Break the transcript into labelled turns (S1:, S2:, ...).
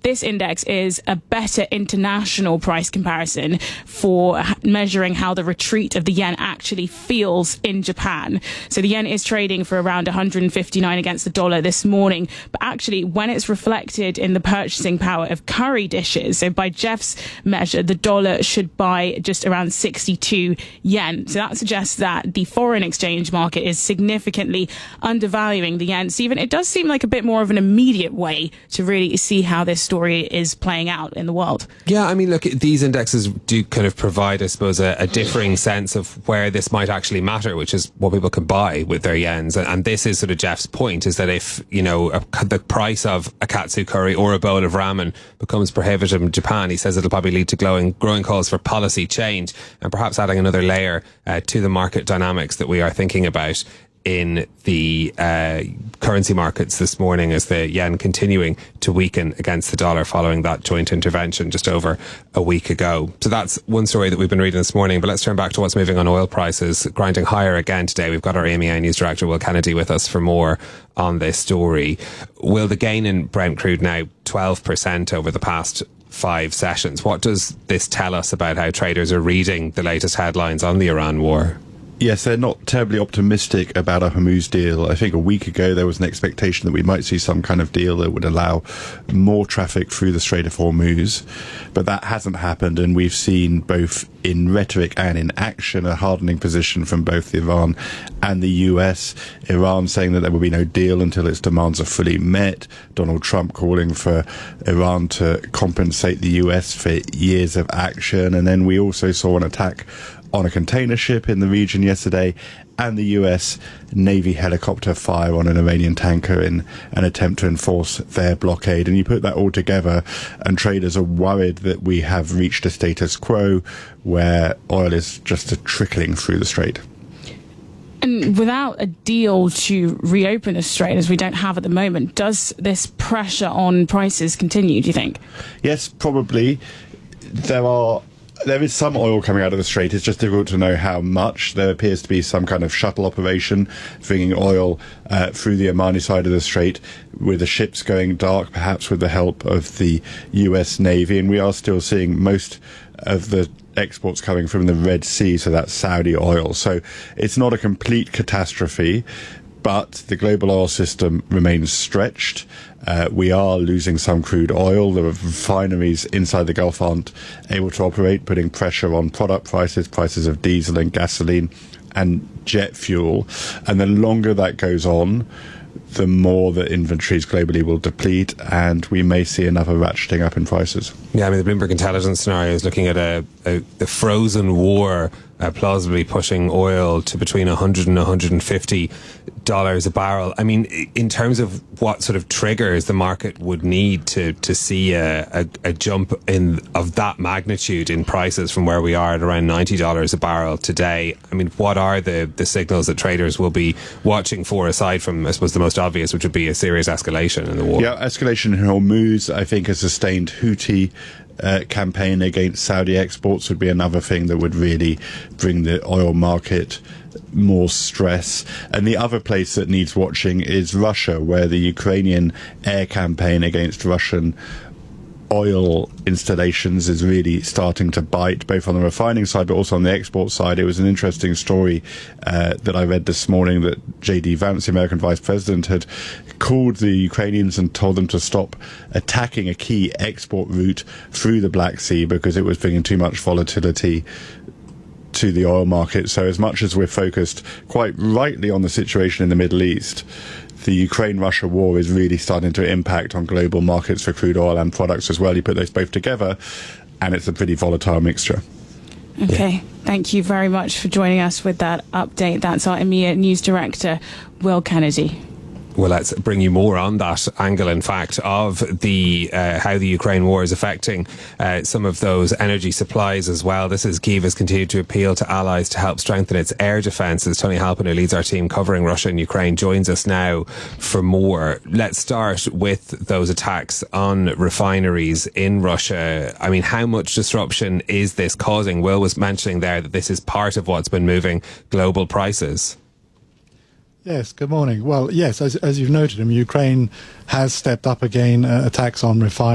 S1: this index is a better international price comparison for measuring how the retreat of the yen actually feels in Japan. So the yen is trading for around 159 against the dollar this morning, but actually when it's reflected in the purchasing power of curry dishes, so by Jeff's measure, the dollar should buy just around 62 yen. So that suggests that the foreign exchange market is significantly undervaluing the yen. Stephen, it does seem like a bit more of an immediate way to really see how this story is playing out in the world.
S2: Yeah, I mean, look, these indexes do kind of provide, I suppose, a differing sense of where this might actually matter, which is what people can buy with their yens. And this is sort of Jeff's point, is that if, you know, the price of a katsu curry or a bowl of ramen becomes prohibitive in Japan, he says it'll probably lead to growing calls for policy change and perhaps adding another layer to the market dynamics that we are thinking about in the currency markets this morning, as the yen continuing to weaken against the dollar following that joint intervention just over a week ago. So that's one story that we've been reading this morning. But let's turn back to what's moving on oil prices, grinding higher again today. We've got our AMEI News Director, Will Kennedy, with us for more on this story. Will, the gain in Brent crude now 12% over the past 5 sessions. What does this tell us about how traders are reading the latest headlines on the Iran war?
S3: Yes, they're not terribly optimistic about a Hormuz deal. I think a week ago there was an expectation that we might see some kind of deal that would allow more traffic through the Strait of Hormuz, but that hasn't happened, and we've seen both in rhetoric and in action a hardening position from both Iran and the US. Iran saying that there will be no deal until its demands are fully met. Donald Trump calling for Iran to compensate the US for years of action. And then we also saw an attack on a container ship in the region yesterday, and the US Navy helicopter fire on an Iranian tanker in an attempt to enforce their blockade. And you put that all together, and traders are worried that we have reached a status quo where oil is just trickling through the strait.
S1: And without a deal to reopen the strait, as we don't have at the moment, does this pressure on prices continue, do you think?
S3: Yes, probably. There is some oil coming out of the strait. It's just difficult to know how much. There appears to be some kind of shuttle operation bringing oil through the Omani side of the strait, with the ships going dark, perhaps with the help of the US Navy. And we are still seeing most of the exports coming from the Red Sea, so that's Saudi oil. So it's not a complete catastrophe, but the global oil system remains stretched. We are losing some crude oil. The refineries inside the Gulf aren't able to operate, putting pressure on product prices of diesel and gasoline and jet fuel. And the longer that goes on, the more the inventories globally will deplete, and we may see another ratcheting up in prices.
S2: Yeah, I mean, the Bloomberg Intelligence scenario is looking at the frozen war plausibly pushing oil to between $100 and $150 a barrel. I mean, in terms of what sort of triggers the market would need to see a jump of that magnitude in prices from where we are at around $90 a barrel today, I mean, what are the signals that traders will be watching for, aside from, I suppose, the most obvious, which would be a serious escalation in the war?
S3: Yeah, escalation in Hormuz. I think a sustained Houthi campaign against Saudi exports would be another thing that would really bring the oil market more stress. And the other place that needs watching is Russia, where the Ukrainian air campaign against Russian oil installations is really starting to bite, both on the refining side but also on the export side. It was an interesting story that I read this morning that J.D. Vance, the American vice president, had called the Ukrainians and told them to stop attacking a key export route through the Black Sea because it was bringing too much volatility to the oil market. So as much as we're focused quite rightly on the situation in the Middle East, the Ukraine-Russia war is really starting to impact on global markets for crude oil and products as well. You put those both together, and it's a pretty volatile mixture.
S1: Okay, yeah. Thank you very much for joining us with that update. That's our EMEA News Director, Will Kennedy.
S2: Well, let's bring you more on that angle, in fact, of the how the Ukraine war is affecting some of those energy supplies as well. This is Kyiv has continued to appeal to allies to help strengthen its air defences. Tony Halpin, who leads our team covering Russia and Ukraine, joins us now for more. Let's start with those attacks on refineries in Russia. I mean, how much disruption is this causing? Will was mentioning there that this is part of what's been moving global prices.
S4: Yes, good morning. Well, yes, as you've noted, Ukraine has stepped up again attacks on refineries.